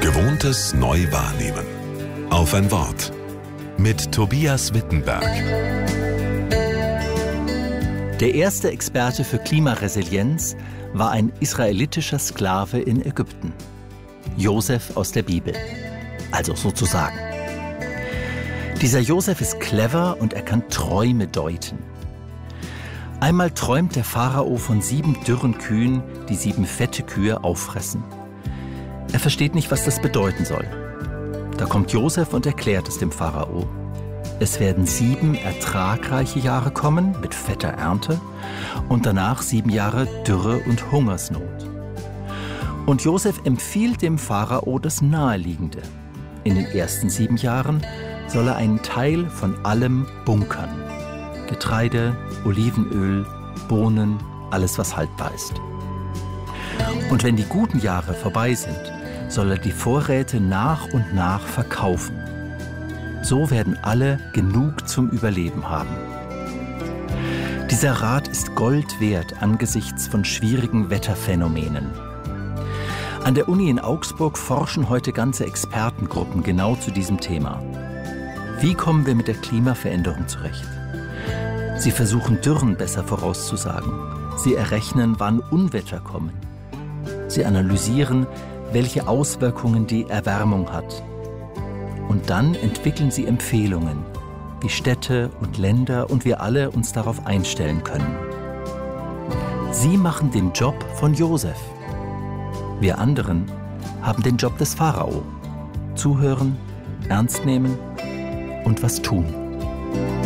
Gewohntes neu wahrnehmen. Auf ein Wort. Mit Tobias Wittenberg. Der erste Experte für Klimaresilienz war ein israelitischer Sklave in Ägypten. Josef aus der Bibel. Also sozusagen. Dieser Josef ist clever und er kann Träume deuten. Einmal träumt der Pharao von 7 dürren Kühen, die 7 fette Kühe auffressen. Er versteht nicht, was das bedeuten soll. Da kommt Josef und erklärt es dem Pharao. Es werden 7 ertragreiche Jahre kommen mit fetter Ernte und danach 7 Jahre Dürre und Hungersnot. Und Josef empfiehlt dem Pharao das Naheliegende. In den ersten 7 Jahren soll er einen Teil von allem bunkern. Getreide, Olivenöl, Bohnen, alles was haltbar ist. Und wenn die guten Jahre vorbei sind, soll er die Vorräte nach und nach verkaufen. So werden alle genug zum Überleben haben. Dieser Rat ist Gold wert angesichts von schwierigen Wetterphänomenen. An der Uni in Augsburg forschen heute ganze Expertengruppen genau zu diesem Thema. Wie kommen wir mit der Klimaveränderung zurecht? Sie versuchen, Dürren besser vorauszusagen. Sie errechnen, wann Unwetter kommen. Sie analysieren, welche Auswirkungen die Erwärmung hat. Und dann entwickeln sie Empfehlungen, wie Städte und Länder und wir alle uns darauf einstellen können. Sie machen den Job von Josef. Wir anderen haben den Job des Pharao. Zuhören, ernst nehmen und was tun.